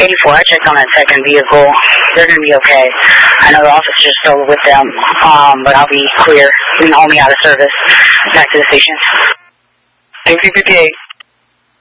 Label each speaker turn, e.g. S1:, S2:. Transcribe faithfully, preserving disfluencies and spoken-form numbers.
S1: eighty-four, I checked on that second vehicle. They're going to be okay. I know the officer's still with them, um, but I'll be clear. You can hold me out of service back to the station.
S2: sixty fifty-eight.